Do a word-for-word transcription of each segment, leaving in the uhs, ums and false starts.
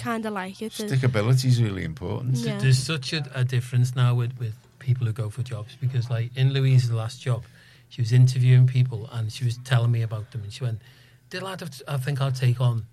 kind of like it. Stickability is really important. Yeah. There's such a, a difference now with, with people who go for jobs, because like in Louise's last job, she was interviewing people and she was telling me about them, and she went, the lad I think I'll take on,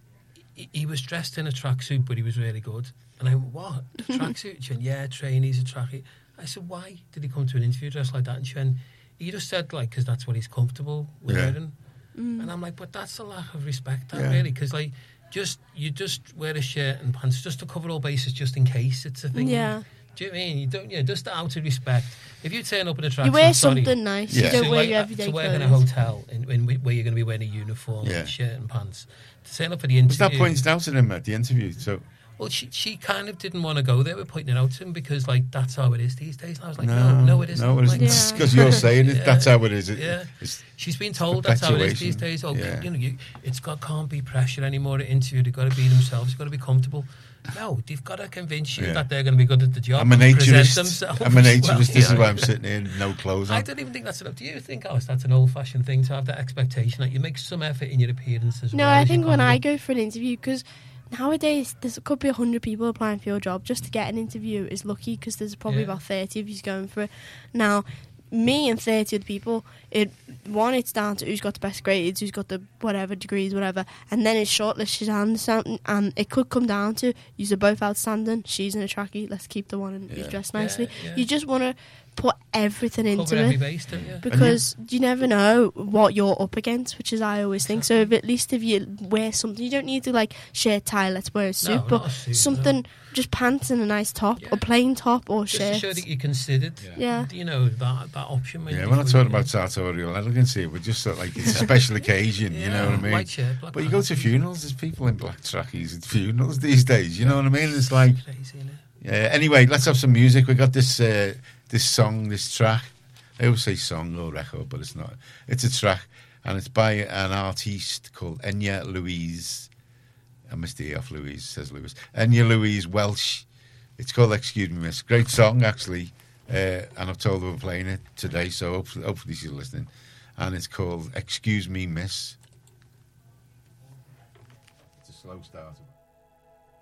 he, he was dressed in a tracksuit but he was really good. And I went, what, a tracksuit? She went, yeah, trainees, a tracksuit. I said, why did he come to an interview dressed like that? And she went, he just said, like, because that's what he's comfortable wearing. Yeah. Mm. And I'm like, but that's a lack of respect, that, yeah. really, because like, just you just wear a shirt and pants just to cover all bases, just in case it's a thing. Yeah. Do you know what I mean? You don't, yeah, just out of respect. If you turn up in a tracksuit, you wear sorry, something nice. Yeah. You don't to wear like, your everyday to work clothes. in a hotel in, in, where you're going to be wearing a uniform, yeah. and shirt and pants. To turn up for the interview. Was that pointed out to him at the interview? So. Well, she she kind of didn't want to go there with pointing it out to him, because like that's how it is these days. And I was like, no, no, no it isn't. No, it isn't. Because Like, yeah. you're saying it, yeah. that's how it is. It, yeah. It's, she's been told that's how it is these days. Oh, yeah. you know, you, it's got can't be pressure anymore at interview. They've got to be themselves. They've got to be comfortable. No, they've got to convince you yeah. that they're going to be good at the job. I'm a naturist. I'm a naturist. Well, this yeah. is why I'm sitting here, no clothes on. I don't even think that's enough. Do you think, Alice, that's an old-fashioned thing to have that expectation that you make some effort in your appearance as no, well? No, I as think you when I go go for an interview, because nowadays there could be a hundred people applying for your job. Just to get an interview is lucky, because there's probably yeah. about thirty of you going for it. Now, me and thirty other people, it one, it's down to who's got the best grades, who's got the whatever degrees, whatever, and then it's shortlisted and something, and it could come down to you're both outstanding. She's in a trackie, let's keep the one and yeah. who's dressed nicely. Yeah, yeah. You just want to put everything Cover into every it, base, don't you? because you never know what you're up against, which is I always think. So if at least if you wear something, you don't need to like shirt tie, let's wear a suit, No, but not a suit, something, no. just pants and a nice top, Yeah. or plain top, or Just shirt. to show that you're considered. Yeah. You know, that that option. Yeah, we're not talking about sartorial elegance here. We're just sort of like, it's a special occasion, yeah, you know what I mean? White shirt, black but you go to pants. funerals, there's people in black trackies at funerals these days, you know what I mean? It's like, Crazy, isn't it? yeah. Anyway, let's have some music. We got this uh, this song, this track. I always say song or record, but it's not. It's a track, and it's by an artiste called Enya Louise. I missed the E off Louise, says Louise. Enya Louise Welsh. It's called Excuse Me Miss. Great song, actually. Uh, and I've told her we're playing it today, so hopefully, hopefully she's listening. And it's called Excuse Me Miss. It's a slow start.